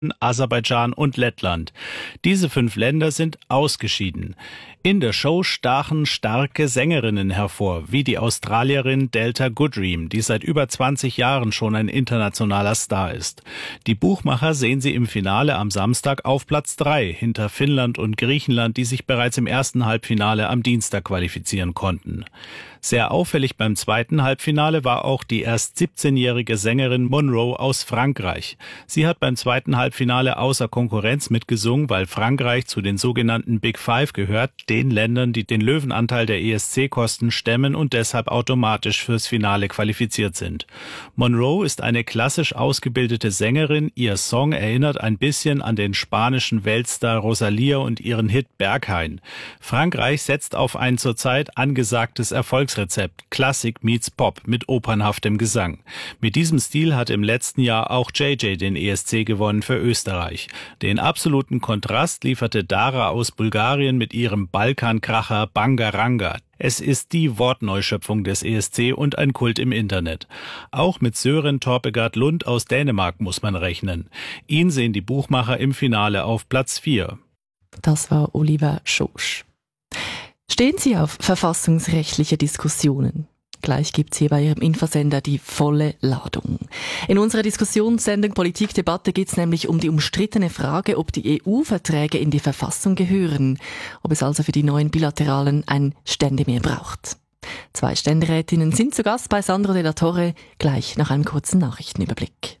Aserbaidschan und Lettland. Diese 5 Länder sind ausgeschieden. In der Show stachen starke Sängerinnen hervor, wie die Australierin Delta Goodrem, die seit über 20 Jahren schon ein internationaler Star ist. Die Buchmacher sehen sie im Finale am Samstag auf Platz 3, hinter Finnland und Griechenland, die sich bereits im ersten Halbfinale am Dienstag qualifizieren konnten. Sehr auffällig beim zweiten Halbfinale war auch die erst 17-jährige Sängerin Monroe aus Frankreich. Sie hat beim zweiten Halbfinale außer Konkurrenz mitgesungen, weil Frankreich zu den sogenannten Big Five gehört, den Ländern, die den Löwenanteil der ESC-Kosten stemmen und deshalb automatisch fürs Finale qualifiziert sind. Monroe ist eine klassisch ausgebildete Sängerin. Ihr Song erinnert ein bisschen an den spanischen Weltstar Rosalía und ihren Hit Berghain. Frankreich setzt auf ein zurzeit angesagtes Erfolgsrezept, Classic meets Pop mit opernhaftem Gesang. Mit diesem Stil hat im letzten Jahr auch JJ den ESC gewonnen für Österreich. Den absoluten Kontrast lieferte Dara aus Bulgarien mit ihrem Balkankracher Bangaranga. Es ist die Wortneuschöpfung des ESC und ein Kult im Internet. Auch mit Søren Torpegaard Lund aus Dänemark muss man rechnen. Ihn sehen die Buchmacher im Finale auf Platz 4. Das war Oliver Schosch. Stehen Sie auf verfassungsrechtliche Diskussionen? Gleich gibt's hier bei Ihrem Infosender die volle Ladung. In unserer Diskussionssendung Politik-Debatte geht's nämlich um die umstrittene Frage, ob die EU-Verträge in die Verfassung gehören, ob es also für die neuen Bilateralen ein Ständemeer braucht. 2 Ständerätinnen sind zu Gast bei Sandro de la Torre, gleich nach einem kurzen Nachrichtenüberblick.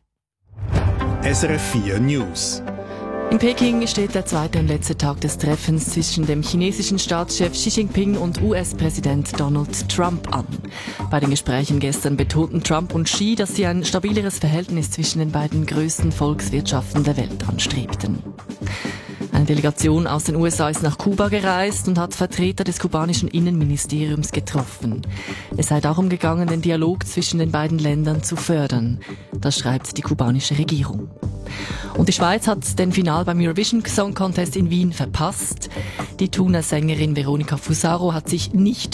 SRF 4 News. In Peking steht der zweite und letzte Tag des Treffens zwischen dem chinesischen Staatschef Xi Jinping und US-Präsident Donald Trump an. Bei den Gesprächen gestern betonten Trump und Xi, dass sie ein stabileres Verhältnis zwischen den beiden größten Volkswirtschaften der Welt anstrebten. Eine Delegation aus den USA ist nach Kuba gereist und hat Vertreter des kubanischen Innenministeriums getroffen. Es sei darum gegangen, den Dialog zwischen den beiden Ländern zu fördern. Das schreibt die kubanische Regierung. Und die Schweiz hat den Final beim Eurovision Song Contest in Wien verpasst. Die Thuner Sängerin Veronica Fusaro hat sich nicht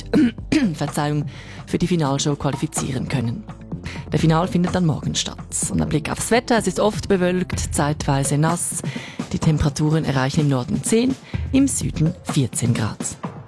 für die Finalshow qualifizieren können. Der Final findet dann morgen statt. Und ein Blick aufs Wetter: Es ist oft bewölkt, zeitweise nass. Die Temperaturen erreichen im Norden 10, im Süden 14 Grad.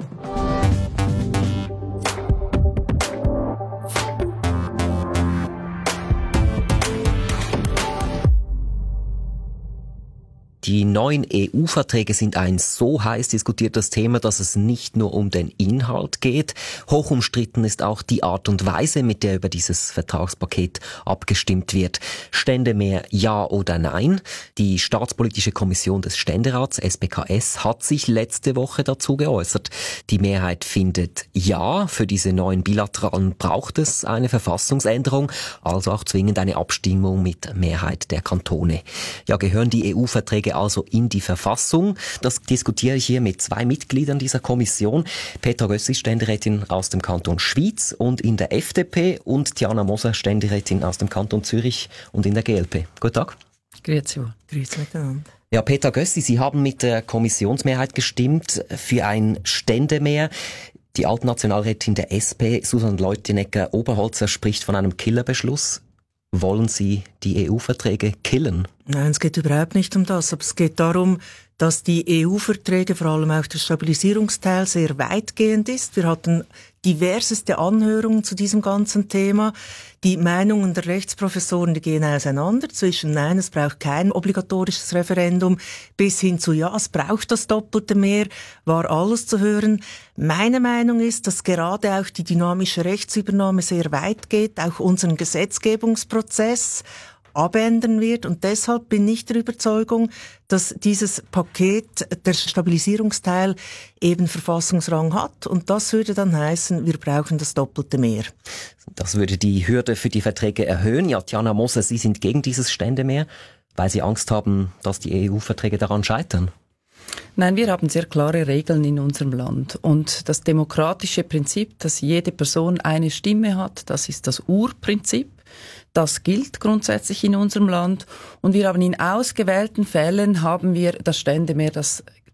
Die neuen EU-Verträge sind ein so heiß diskutiertes Thema, dass es nicht nur um den Inhalt geht. Hoch umstritten ist auch die Art und Weise, mit der über dieses Vertragspaket abgestimmt wird. Ständemeer ja oder nein? Die Staatspolitische Kommission des Ständerats, SPKS, hat sich letzte Woche dazu geäußert. Die Mehrheit findet ja, für diese neuen Bilateralen braucht es eine Verfassungsänderung, also auch zwingend eine Abstimmung mit Mehrheit der Kantone. Ja, gehören die EU-Verträge also in die Verfassung? Das diskutiere ich hier mit 2 Mitgliedern dieser Kommission. Petra Gössi, Ständerätin aus dem Kanton Schwyz und in der FDP, und Tiana Moser, Ständerätin aus dem Kanton Zürich und in der GLP. Guten Tag. Grüezi miteinander. Ja, Petra Gössi, Sie haben mit der Kommissionsmehrheit gestimmt für ein Ständemeer. Die Altnationalrätin der SP, Susan Leutenegger-Oberholzer, spricht von einem Killerbeschluss. Wollen Sie die EU-Verträge killen? Nein, es geht überhaupt nicht um das. Aber es geht darum, dass die EU-Verträge, vor allem auch der Stabilisierungsteil, sehr weitgehend ist. Wir hatten diverseste Anhörungen zu diesem ganzen Thema. Die Meinungen der Rechtsprofessoren, die gehen auseinander zwischen nein, es braucht kein obligatorisches Referendum, bis hin zu ja, es braucht das doppelte Mehr, war alles zu hören. Meine Meinung ist, dass gerade auch die dynamische Rechtsübernahme sehr weit geht, auch unseren Gesetzgebungsprozess abändern wird, und deshalb bin ich der Überzeugung, dass dieses Paket, der Stabilisierungsteil, eben Verfassungsrang hat, und das würde dann heißen, wir brauchen das doppelte Mehr. Das würde die Hürde für die Verträge erhöhen. Ja, Tiana Moser, Sie sind gegen dieses Ständemeer, weil Sie Angst haben, dass die EU-Verträge daran scheitern. Nein, wir haben sehr klare Regeln in unserem Land. Und das demokratische Prinzip, dass jede Person eine Stimme hat, das ist das Urprinzip. Das gilt grundsätzlich in unserem Land. Und wir haben in ausgewählten Fällen das Ständemeer, das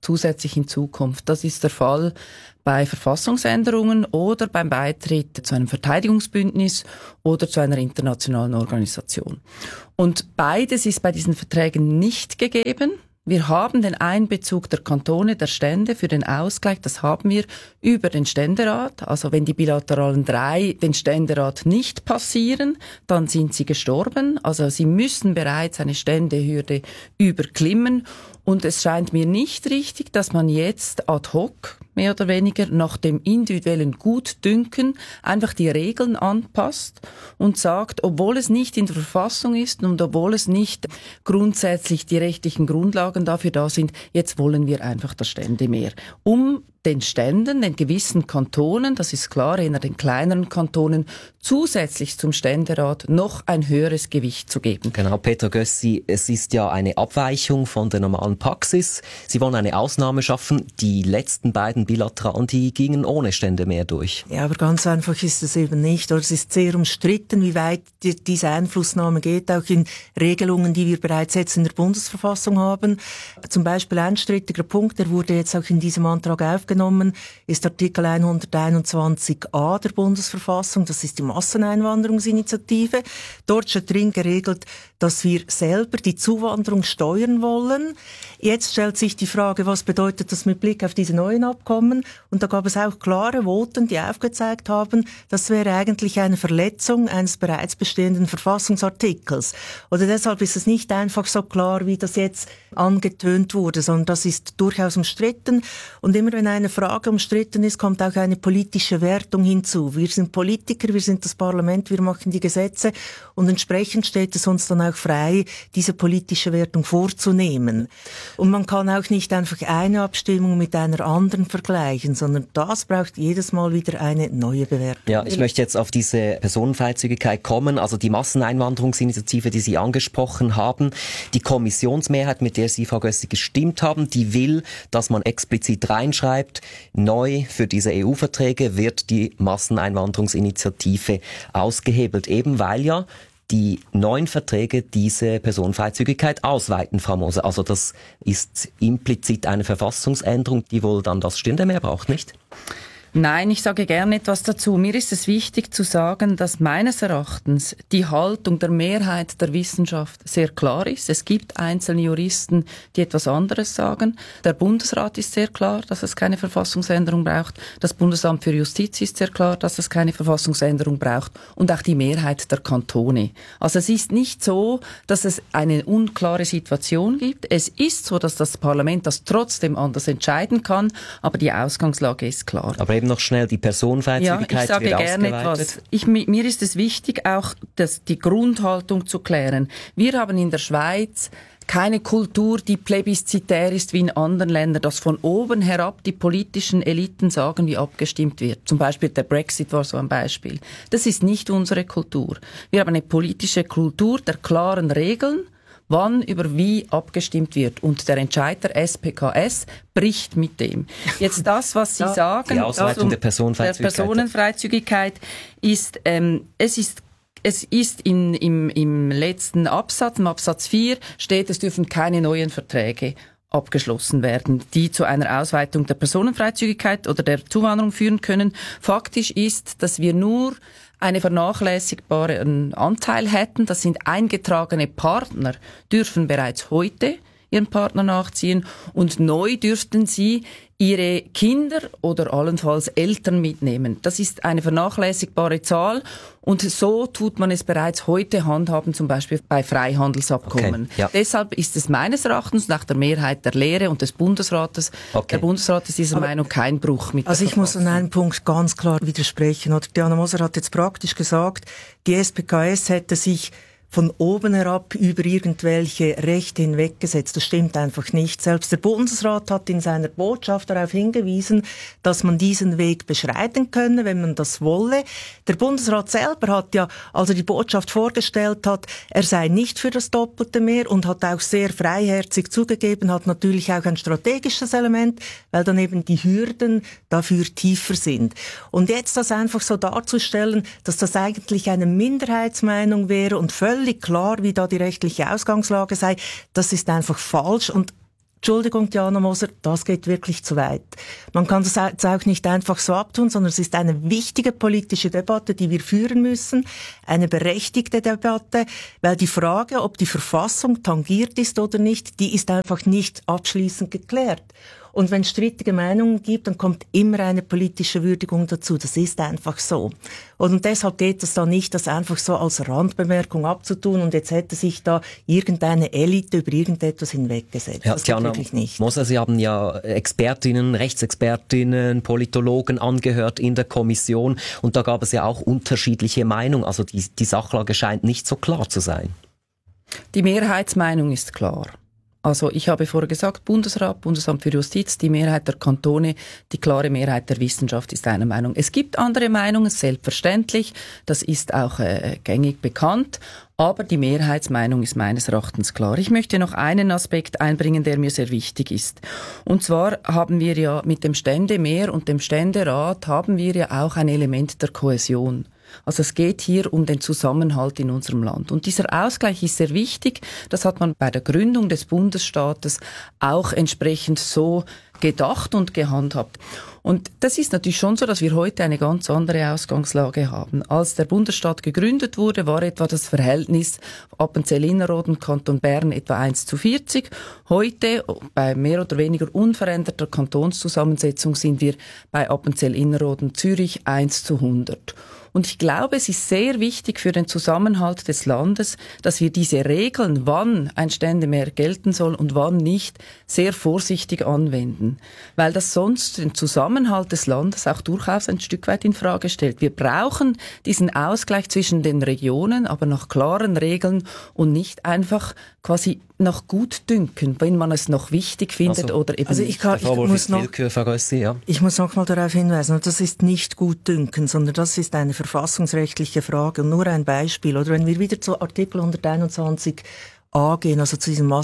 zusätzlich in Zukunft. Das ist der Fall bei Verfassungsänderungen oder beim Beitritt zu einem Verteidigungsbündnis oder zu einer internationalen Organisation. Und beides ist bei diesen Verträgen nicht gegeben. Wir haben den Einbezug der Kantone, der Stände für den Ausgleich, das haben wir über den Ständerat. Also wenn die bilateralen 3 den Ständerat nicht passieren, dann sind sie gestorben. Also sie müssen bereits eine Ständehürde überklimmen. Und es scheint mir nicht richtig, dass man jetzt ad hoc, mehr oder weniger, nach dem individuellen Gutdünken einfach die Regeln anpasst und sagt, obwohl es nicht in der Verfassung ist und obwohl es nicht grundsätzlich die rechtlichen Grundlagen dafür da sind, jetzt wollen wir einfach das Ständemeer. Um den Ständen, den gewissen Kantonen, das ist klar, eher den kleineren Kantonen, zusätzlich zum Ständerat noch ein höheres Gewicht zu geben. Genau, Petra Gössi, es ist ja eine Abweichung von der normalen Praxis. Sie wollen eine Ausnahme schaffen. Die letzten beiden Bilateralen, die gingen ohne Stände mehr durch. Ja, aber ganz einfach ist es eben nicht. Oder es ist sehr umstritten, wie weit diese Einflussnahme geht, auch in Regelungen, die wir bereits jetzt in der Bundesverfassung haben. Zum Beispiel ein strittiger Punkt, der wurde jetzt auch in diesem Antrag aufgenommen, ist Artikel 121a der Bundesverfassung. Das ist die Masseneinwanderungsinitiative. Dort steht drin geregelt, dass wir selber die Zuwanderung steuern wollen. Jetzt stellt sich die Frage, was bedeutet das mit Blick auf diese neuen Abkommen? Und da gab es auch klare Voten, die aufgezeigt haben, das wäre eigentlich eine Verletzung eines bereits bestehenden Verfassungsartikels. Oder deshalb ist es nicht einfach so klar, wie das jetzt angetönt wurde, sondern das ist durchaus umstritten. Und immer wenn eine Frage umstritten ist, kommt auch eine politische Wertung hinzu. Wir sind Politiker, wir sind das Parlament, wir machen die Gesetze und entsprechend steht es uns dann auch frei, diese politische Wertung vorzunehmen. Und man kann auch nicht einfach eine Abstimmung mit einer anderen vergleichen, sondern das braucht jedes Mal wieder eine neue Bewertung. Ja, ich möchte jetzt auf diese Personenfreizügigkeit kommen, also die Masseneinwanderungsinitiative, die Sie angesprochen haben. Die Kommissionsmehrheit, mit der Sie, Frau Gössi, gestimmt haben, die will, dass man explizit reinschreibt, neu für diese EU-Verträge wird die Masseneinwanderungsinitiative ausgehebelt, eben weil ja die neuen Verträge diese Personenfreizügigkeit ausweiten, Frau Moser. Also das ist implizit eine Verfassungsänderung, die wohl dann das Ständemeer braucht, nicht? Nein, ich sage gerne etwas dazu. Mir ist es wichtig zu sagen, dass meines Erachtens die Haltung der Mehrheit der Wissenschaft sehr klar ist. Es gibt einzelne Juristen, die etwas anderes sagen. Der Bundesrat ist sehr klar, dass es keine Verfassungsänderung braucht. Das Bundesamt für Justiz ist sehr klar, dass es keine Verfassungsänderung braucht. Und auch die Mehrheit der Kantone. Also es ist nicht so, dass es eine unklare Situation gibt. Es ist so, dass das Parlament das trotzdem anders entscheiden kann. Aber die Ausgangslage ist klar. Aber eben noch schnell, die Personenfreizügigkeit wird ausgeweitet. Ja, ich sage gerne etwas. Mir ist es wichtig, auch die Grundhaltung zu klären. Wir haben in der Schweiz keine Kultur, die plebiszitär ist wie in anderen Ländern, dass von oben herab die politischen Eliten sagen, wie abgestimmt wird. Zum Beispiel der Brexit war so ein Beispiel. Das ist nicht unsere Kultur. Wir haben eine politische Kultur der klaren Regeln, wann über wie abgestimmt wird. Und der Entscheid der SPKS bricht mit dem. Jetzt das, was Sie sagen, die Ausweitung der Personenfreizügigkeit ist, es ist im letzten Absatz, im Absatz 4 steht, es dürfen keine neuen Verträge abgeschlossen werden, die zu einer Ausweitung der Personenfreizügigkeit oder der Zuwanderung führen können. Faktisch ist, dass wir nur einen vernachlässigbaren Anteil hätten. Das sind eingetragene Partner, dürfen bereits heute ihren Partner nachziehen und neu dürften sie ihre Kinder oder allenfalls Eltern mitnehmen. Das ist eine vernachlässigbare Zahl und so tut man es bereits heute handhaben, zum Beispiel bei Freihandelsabkommen. Okay, ja. Deshalb ist es meines Erachtens nach der Mehrheit der Lehre und des Bundesrates, der Bundesrat ist dieser Meinung, kein Bruch mit der Verfassung. Ich muss an einem Punkt ganz klar widersprechen. Oder Diana Moser hat jetzt praktisch gesagt, die SPKS hätte sich von oben herab über irgendwelche Rechte hinweggesetzt. Das stimmt einfach nicht. Selbst der Bundesrat hat in seiner Botschaft darauf hingewiesen, dass man diesen Weg beschreiten könne, wenn man das wolle. Der Bundesrat selber hat ja, als er die Botschaft vorgestellt hat, er sei nicht für das Doppelte mehr und hat auch sehr freiherzig zugegeben, hat natürlich auch ein strategisches Element, weil dann eben die Hürden dafür tiefer sind. Und jetzt das einfach so darzustellen, dass das eigentlich eine Minderheitsmeinung wäre und völlig klar, wie da die rechtliche Ausgangslage sei, das ist einfach falsch und Entschuldigung, Diana Moser, das geht wirklich zu weit. Man kann das jetzt auch nicht einfach so abtun, sondern es ist eine wichtige politische Debatte, die wir führen müssen, eine berechtigte Debatte, weil die Frage, ob die Verfassung tangiert ist oder nicht, die ist einfach nicht abschließend geklärt. Und wenn es strittige Meinungen gibt, dann kommt immer eine politische Würdigung dazu. Das ist einfach so. Und deshalb geht es da nicht, das einfach so als Randbemerkung abzutun und jetzt hätte sich da irgendeine Elite über irgendetwas hinweggesetzt. Ja, das geht wirklich nicht. Moser, Sie haben ja Expertinnen, Rechtsexpertinnen, Politologen angehört in der Kommission und da gab es ja auch unterschiedliche Meinungen. Also die Sachlage scheint nicht so klar zu sein. Die Mehrheitsmeinung ist klar. Also ich habe vorher gesagt, Bundesrat, Bundesamt für Justiz, die Mehrheit der Kantone, die klare Mehrheit der Wissenschaft ist einer Meinung. Es gibt andere Meinungen, selbstverständlich, das ist auch gängig bekannt, aber die Mehrheitsmeinung ist meines Erachtens klar. Ich möchte noch einen Aspekt einbringen, der mir sehr wichtig ist. Und zwar haben wir ja mit dem Ständemehr und dem Ständerat haben wir ja auch ein Element der Kohäsion. Also es geht hier um den Zusammenhalt in unserem Land. Und dieser Ausgleich ist sehr wichtig. Das hat man bei der Gründung des Bundesstaates auch entsprechend so gedacht und gehandhabt. Und das ist natürlich schon so, dass wir heute eine ganz andere Ausgangslage haben. Als der Bundesstaat gegründet wurde, war etwa das Verhältnis Appenzell-Innerrhoden, Kanton Bern etwa 1:40. Heute, bei mehr oder weniger unveränderter Kantonszusammensetzung, sind wir bei Appenzell-Innerrhoden, Zürich 1:100. Und ich glaube, es ist sehr wichtig für den Zusammenhalt des Landes, dass wir diese Regeln, wann ein Ständemehr gelten soll und wann nicht, sehr vorsichtig anwenden. Weil das sonst den Zusammenhalt des Landes auch durchaus ein Stück weit in Frage stellt. Wir brauchen diesen Ausgleich zwischen den Regionen, aber nach klaren Regeln und nicht einfach quasi nach Gutdünken, wenn man es noch wichtig findet oder eben nicht. Ich muss noch mal darauf hinweisen, und das ist nicht Gutdünken, sondern das ist eine verfassungsrechtliche Frage. Und nur ein Beispiel, oder wenn wir wieder zu Artikel 121a gehen, also zu diesem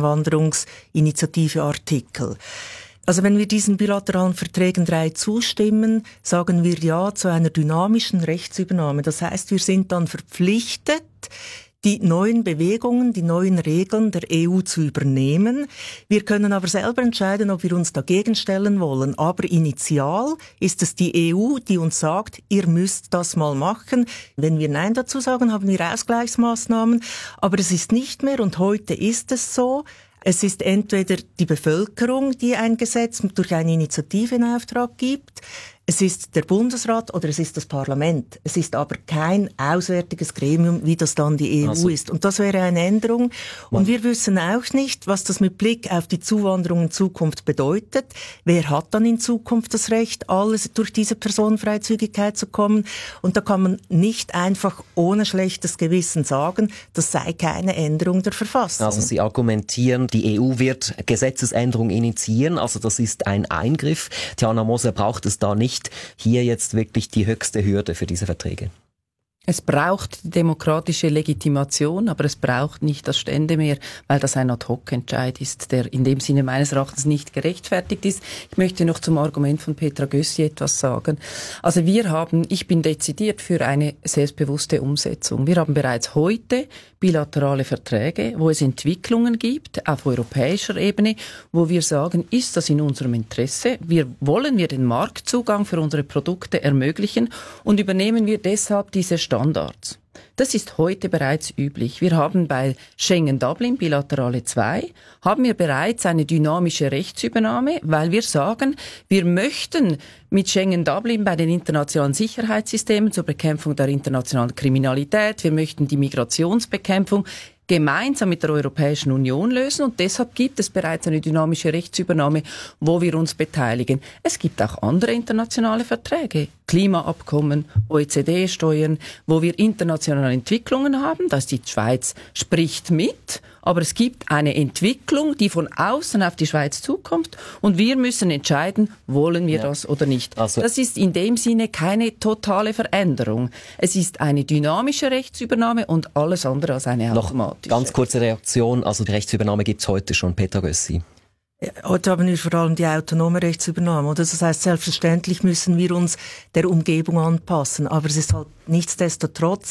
Masseneinwanderungsinitiative-Artikel. Also wenn wir diesen bilateralen Verträgen 3 zustimmen, sagen wir ja zu einer dynamischen Rechtsübernahme. Das heißt, wir sind dann verpflichtet, die neuen Bewegungen, die neuen Regeln der EU zu übernehmen. Wir können aber selber entscheiden, ob wir uns dagegen stellen wollen. Aber initial ist es die EU, die uns sagt, ihr müsst das mal machen. Wenn wir Nein dazu sagen, haben wir Ausgleichsmaßnahmen. Aber es ist nicht mehr, und heute ist es so, es ist entweder die Bevölkerung, die ein Gesetz durch eine Initiative in Auftrag gibt, es ist der Bundesrat oder es ist das Parlament. Es ist aber kein auswärtiges Gremium, wie das dann die EU ist. Und das wäre eine Änderung. Und wir wissen auch nicht, was das mit Blick auf die Zuwanderung in Zukunft bedeutet. Wer hat dann in Zukunft das Recht, alles durch diese Personenfreizügigkeit zu kommen? Und da kann man nicht einfach ohne schlechtes Gewissen sagen, das sei keine Änderung der Verfassung. Also Sie argumentieren, die EU wird Gesetzesänderungen initiieren, also das ist ein Eingriff. Diana Moser, braucht es da nicht hier jetzt wirklich die höchste Hürde für diese Verträge? Es braucht die demokratische Legitimation, aber es braucht nicht das Ständemehr, weil das ein Ad-hoc-Entscheid ist, der in dem Sinne meines Erachtens nicht gerechtfertigt ist. Ich möchte noch zum Argument von Petra Gössi etwas sagen. Also ich bin dezidiert für eine selbstbewusste Umsetzung. Wir haben bereits heute bilaterale Verträge, wo es Entwicklungen gibt auf europäischer Ebene, wo wir sagen, ist das in unserem Interesse? Wollen wir den Marktzugang für unsere Produkte ermöglichen und übernehmen wir deshalb diese Standards. Das ist heute bereits üblich. Wir haben bei Schengen-Dublin, Bilaterale 2, haben wir bereits eine dynamische Rechtsübernahme, weil wir sagen, wir möchten mit Schengen-Dublin bei den internationalen Sicherheitssystemen zur Bekämpfung der internationalen Kriminalität, wir möchten die Migrationsbekämpfung gemeinsam mit der Europäischen Union lösen und deshalb gibt es bereits eine dynamische Rechtsübernahme, wo wir uns beteiligen. Es gibt auch andere internationale Verträge, Klimaabkommen, OECD-Steuern, wo wir internationale Entwicklungen haben, dass die Schweiz spricht mit, aber es gibt eine Entwicklung, die von außen auf die Schweiz zukommt und wir müssen entscheiden, wollen wir das oder nicht. Also das ist in dem Sinne keine totale Veränderung. Es ist eine dynamische Rechtsübernahme und alles andere als eine automatische. Ganz kurze Reaktion, also die Rechtsübernahme gibt es heute schon, Petra Gössi. Ja, heute haben wir vor allem die autonome Rechtsübernahme. Oder? Das heißt, selbstverständlich müssen wir uns der Umgebung anpassen. Aber es ist halt nichtsdestotrotz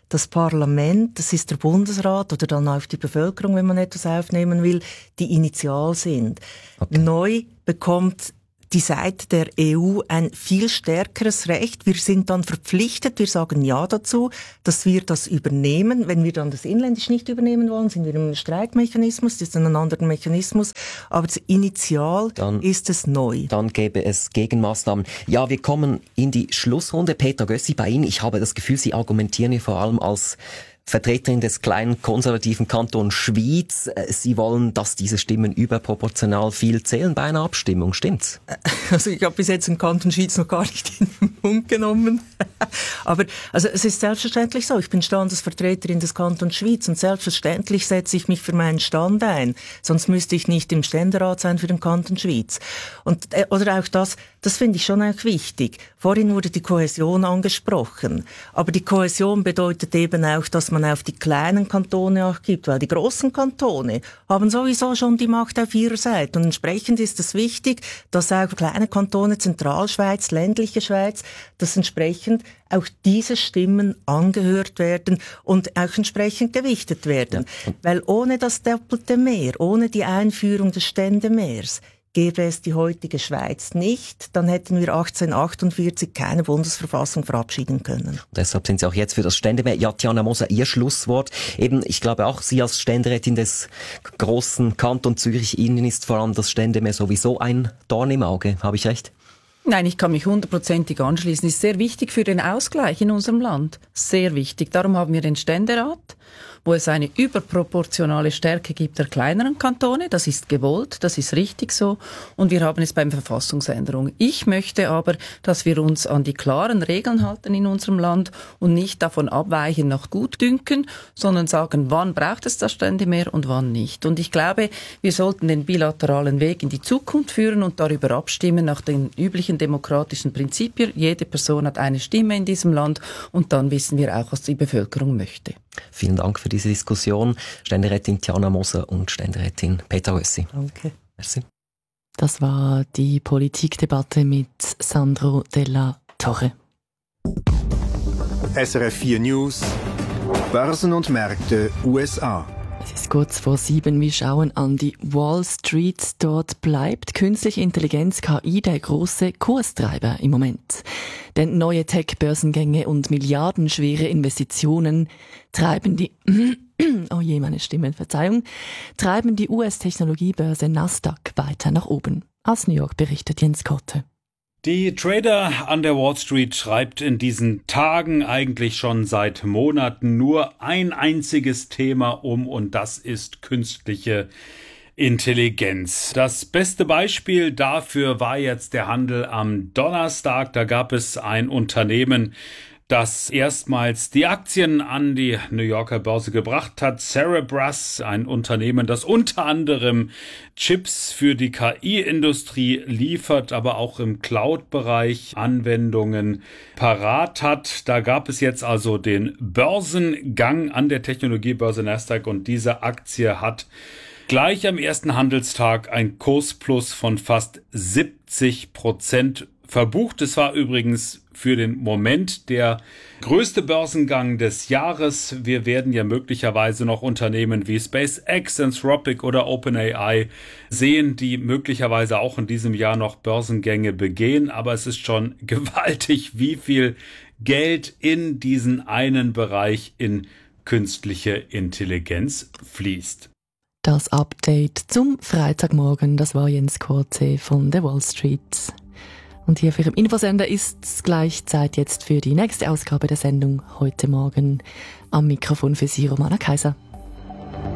das Parlament, das ist der Bundesrat oder dann auch die Bevölkerung, wenn man etwas aufnehmen will, die initial sind. Okay. Neu bekommt die Seite der EU ein viel stärkeres Recht. Wir sind dann verpflichtet, wir sagen Ja dazu, dass wir das übernehmen. Wenn wir dann das inländisch nicht übernehmen wollen, sind wir im Streikmechanismus, das ist ein anderer Mechanismus. Aber initial ist es neu. Dann gäbe es Gegenmaßnahmen. Ja, wir kommen in die Schlussrunde. Petra Gössi, bei Ihnen, ich habe das Gefühl, Sie argumentieren hier vor allem als Vertreterin des kleinen konservativen Kantons Schwyz. Sie wollen, dass diese Stimmen überproportional viel zählen bei einer Abstimmung. Stimmt's? Also ich habe bis jetzt den Kanton Schwyz noch gar nicht in den Mund genommen. Aber also es ist selbstverständlich so. Ich bin Standesvertreterin des Kantons Schwyz und selbstverständlich setze ich mich für meinen Stand ein. Sonst müsste ich nicht im Ständerat sein für den Kanton Schwyz. Und oder auch das finde ich schon auch wichtig. Vorhin wurde die Kohäsion angesprochen. Aber die Kohäsion bedeutet eben auch, dass man auf die kleinen Kantone auch gibt, weil die großen Kantone haben sowieso schon die Macht auf ihrer Seite. Und entsprechend ist es wichtig, dass auch kleine Kantone, Zentralschweiz, ländliche Schweiz, dass entsprechend auch diese Stimmen angehört werden und auch entsprechend gewichtet werden. Ja. Weil ohne das doppelte Mehr, ohne die Einführung des Ständemehrs, gäbe es die heutige Schweiz nicht, dann hätten wir 1848 keine Bundesverfassung verabschieden können. Und deshalb sind Sie auch jetzt für das Ständemehr. Ja, Tiana Moser, Ihr Schlusswort. Eben, ich glaube auch, Sie als Ständerätin des großen Kanton Zürich, Ihnen ist vor allem das Ständemehr sowieso ein Dorn im Auge. Habe ich recht? Nein, ich kann mich 100%ig anschließen. Ist sehr wichtig für den Ausgleich in unserem Land. Sehr wichtig. Darum haben wir den Ständerat, wo es eine überproportionale Stärke gibt der kleineren Kantone. Das ist gewollt, das ist richtig so. Und wir haben es beim Verfassungsänderung. Ich möchte aber, dass wir uns an die klaren Regeln halten in unserem Land und nicht davon abweichen nach Gutdünken, sondern sagen, wann braucht es das Ständemehr und wann nicht. Und ich glaube, wir sollten den bilateralen Weg in die Zukunft führen und darüber abstimmen nach den üblichen demokratischen Prinzipien. Jede Person hat eine Stimme in diesem Land und dann wissen wir auch, was die Bevölkerung möchte. Vielen Dank für diese Diskussion. Ständerätin Tiana Moser und Ständerätin Petra Gössi. Danke. Merci. Das war die Politikdebatte mit Sandro Della Torre. SRF 4 News, Börsen und Märkte USA. Es ist kurz vor 7, wir schauen an die Wall Street. Dort bleibt künstliche Intelligenz, KI, der große Kurstreiber im Moment. Denn neue Tech-Börsengänge und milliardenschwere Investitionen treiben die treiben die US-Technologiebörse Nasdaq weiter nach oben. Aus New York berichtet Jens Kotte. Die Trader an der Wall Street schreibt in diesen Tagen, eigentlich schon seit Monaten, nur ein einziges Thema um, und das ist künstliche Intelligenz. Das beste Beispiel dafür war jetzt der Handel am Donnerstag. Da gab es ein Unternehmen, das erstmals die Aktien an die New Yorker Börse gebracht hat. Cerebras, ein Unternehmen, das unter anderem Chips für die KI-Industrie liefert, aber auch im Cloud-Bereich Anwendungen parat hat. Da gab es jetzt also den Börsengang an der Technologiebörse Nasdaq und diese Aktie hat gleich am ersten Handelstag ein Kursplus von fast 70% verbucht. Es war übrigens für den Moment der größte Börsengang des Jahres. Wir werden ja möglicherweise noch Unternehmen wie SpaceX, Anthropic oder OpenAI sehen, die möglicherweise auch in diesem Jahr noch Börsengänge begehen. Aber es ist schon gewaltig, wie viel Geld in diesen einen Bereich in künstliche Intelligenz fließt. Das Update zum Freitagmorgen, das war Jens Korte von der Wall Street. Und hier für Ihren Infosender ist es gleich Zeit jetzt für die nächste Ausgabe der Sendung heute Morgen. Am Mikrofon für Sie, Romana Kaiser.